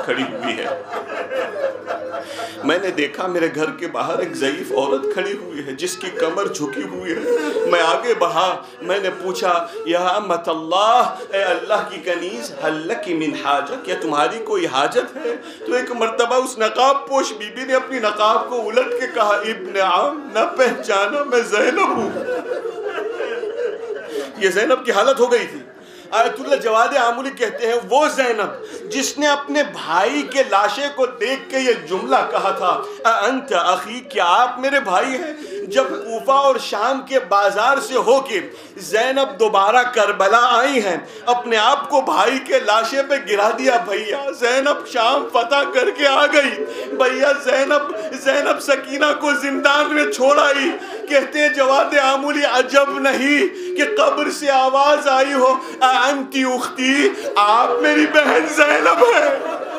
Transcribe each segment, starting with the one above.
کھڑی ہوئی ہے. میں نے دیکھا میرے گھر کے باہر ایک ضعیف عورت کھڑی ہوئی ہے جس کی کمر جھکی ہوئی ہے. میں آگے بڑھا, میں نے پوچھا یا امت اللہ, اے اللہ کی کنیز, حل لکی من حاجہ, کیا تمہاری کوئی حاجت ہے؟ تو ایک مرتبہ اس نقاب پوش بی بی نے اپنی نقاب کو الٹ کے کہا ابن عم, نہ پہچانا میں زینب ہوں. یہ زینب کی حالت ہو گئی تھی. آیت اللہ جواد آمولی کہتے ہیں وہ زینب جس نے اپنے بھائی کے لاشے کو دیکھ کے یہ جملہ کہا تھا انت اخی, کیا آپ میرے بھائی ہیں؟ جب کوفہ اور شام کے بازار سے ہو کے زینب دوبارہ کربلا آئی ہیں, اپنے آپ کو بھائی کے لاشے پہ گرا دیا. بھیا زینب شام فتح کر کے آ گئی. بھیا زینب سکینہ کو زندان میں چھوڑ آئی. کہتے ہیں جواد آمولی عجب نہیں کہ قبر سے آواز آئی ہو انتی اختی, آپ میری بہن زینب ہے.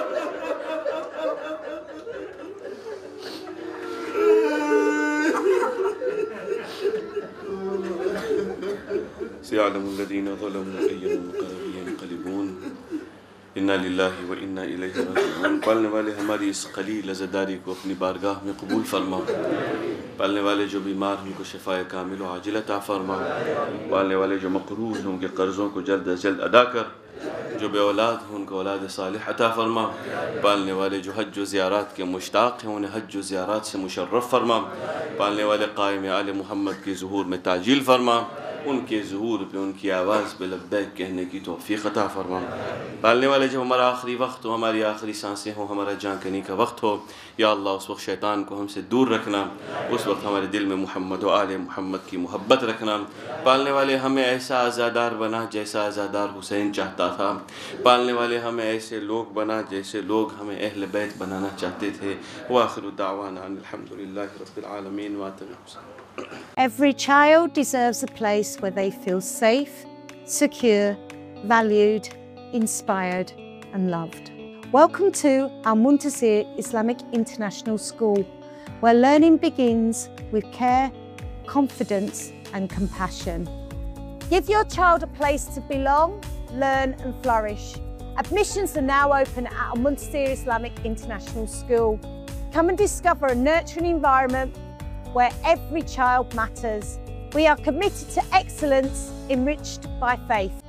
سيعلم الذين ظلموا أي منقلب ينقلبون انا للہ و انا الیہ راجعون. پالنے والے ہماری اس قلیل عزاداری کو اپنی بارگاہ میں قبول فرما. پالنے والے جو بیمار ہیں ان کو شفاء کامل و عاجل عطا فرما. پالنے والے جو مقروض ہیں ان کے قرضوں کو جلد از جلد ادا کر. جو بے اولاد ہیں ان کو اولاد صالح عطا فرما. پالنے والے جو حج و زیارات کے مشتاق ہیں انہیں حج و زیارات سے مشرف فرما. پالنے والے قائم آل محمد کے ظہور میں تعجیل فرما. ان کے ظہور پہ ان کی آواز پہ لبیک کہنے کی توفیق عطا فرما. پالنے والے جب ہمارا آخری وقت ہو, ہماری آخری سانسیں ہوں, ہمارا جان کنی کا وقت ہو, یا اللہ اس وقت شیطان کو ہم سے دور رکھنا. اس وقت ہمارے دل میں محمد و آل محمد کی محبت رکھنا. پالنے والے ہمیں ایسا عزادار بنا جیسا عزادار حسین چاہتا تھا. پالنے والے ہمیں ایسے لوگ بنا جیسے لوگ ہمیں اہل بیت بنانا چاہتے تھے. وآخر دعوانا الحمدللہ رب العالمین. Every child deserves a place where they feel safe, secure, valued, inspired and loved. Welcome to Al-Muntasir Islamic International School, where learning begins with care, confidence and compassion. Give your child a place to belong, learn and flourish. Admissions are now open at Al-Muntasir Islamic International School. Come and discover a nurturing environment where every child matters. We are committed to excellence enriched by faith.